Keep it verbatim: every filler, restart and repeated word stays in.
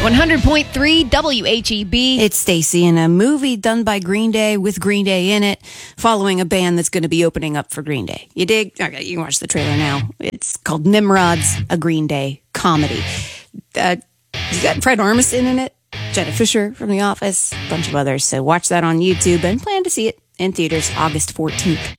one hundred point three W H E B. It's Stacy in a movie done by Green Day with Green Day in it, following a band that's going to be opening up for Green Day. You dig? Okay, you can watch the trailer now. It's called Nimrod's, a Green Day comedy. Uh, it's got Fred Armisen in it, Jenna Fisher from The Office, a bunch of others. So watch that on YouTube and plan to see it in theaters August fourteenth.